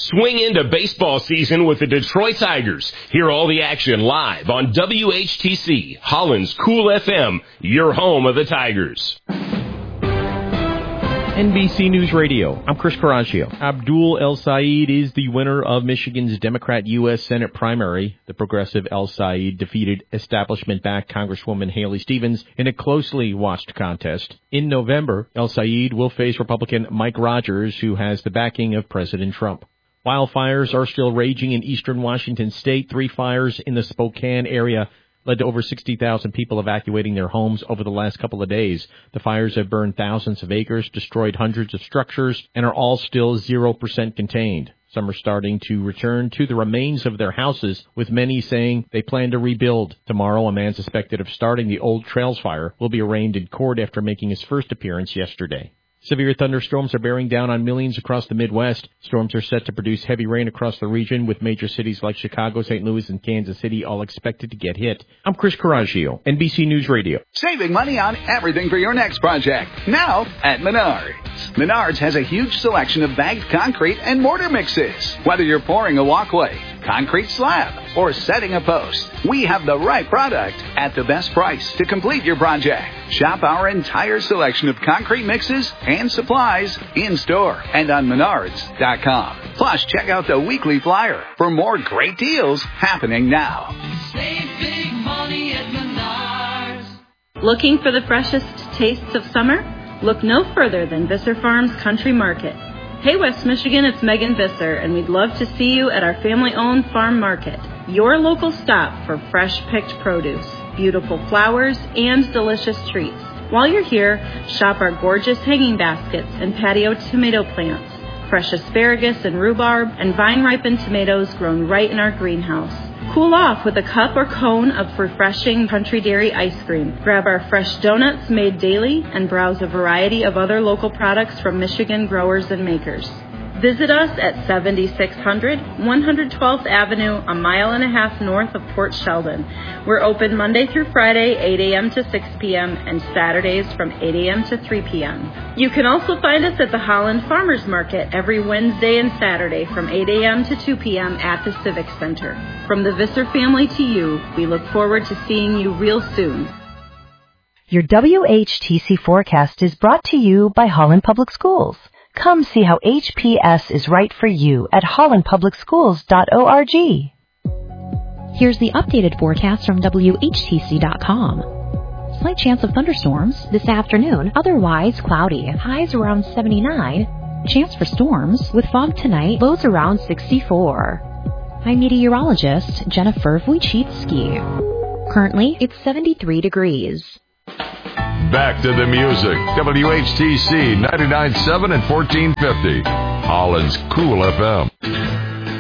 Swing into baseball season with the Detroit Tigers. Hear all the action live on WHTC, Holland's Cool FM, your home of the Tigers. NBC News Radio. I'm Chris Carragio. Abdul El Sayed is the winner of Michigan's Democrat U.S. Senate primary. The progressive El Sayed defeated establishment-backed Congresswoman Haley Stevens in a closely watched contest. In November, El Sayed will face Republican Mike Rogers, who has the backing of President Trump. Wildfires are still raging in eastern Washington state. 3 fires in the Spokane area led to over 60,000 people evacuating their homes over the last couple of days. The fires have burned thousands of acres, destroyed hundreds of structures, and are all still 0% contained. Some are starting to return to the remains of their houses, with many saying they plan to rebuild. Tomorrow, a man suspected of starting the Old Trails fire will be arraigned in court after making his first appearance yesterday. Severe thunderstorms are bearing down on millions across the Midwest. Storms are set to produce heavy rain across the region, with major cities like Chicago, St. Louis, and Kansas City all expected to get hit. I'm Chris Carragio, NBC News Radio. Saving money on everything for your next project. Now at Menards. Menards has a huge selection of bagged concrete and mortar mixes. Whether you're pouring a walkway, concrete slab, or setting a post, we have the right product at the best price to complete your project. Shop our entire selection of concrete mixes and supplies in-store and on Menards.com. Plus, check out the weekly flyer for more great deals happening now. Save big money at Menards. Looking for the freshest tastes of summer? Look no further than Visser Farms Country Market. Hey West Michigan, it's Megan Visser, and we'd love to see you at our family-owned farm market, your local stop for fresh-picked produce, beautiful flowers, and delicious treats. While you're here, shop our gorgeous hanging baskets and patio tomato plants, fresh asparagus and rhubarb, and vine-ripened tomatoes grown right in our greenhouse. Cool off with a cup or cone of refreshing Country Dairy ice cream. Grab our fresh donuts made daily and browse a variety of other local products from Michigan growers and makers. Visit us at 7600 112th Avenue, a mile and a half north of Port Sheldon. We're open Monday through Friday, 8 a.m. to 6 p.m., and Saturdays from 8 a.m. to 3 p.m. You can also find us at the Holland Farmers Market every Wednesday and Saturday from 8 a.m. to 2 p.m. at the Civic Center. From the Visser family to you, we look forward to seeing you real soon. Your WHTC forecast is brought to you by Holland Public Schools. Come see how HPS is right for you at hollandpublicschools.org. Here's the updated forecast from WHTC.com. Slight chance of thunderstorms this afternoon, otherwise cloudy. Highs around 79. Chance for storms with fog tonight, lows around 64. I'm meteorologist Jennifer Wojcicki. Currently, it's 73 degrees. Back to the music. WHTC 99.7 and 1450. Holland's Cool FM.